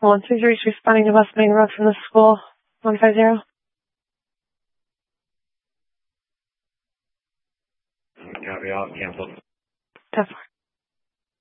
123 reach responding to West Main Road from the school. 150. Copy, all canceled. 10-4.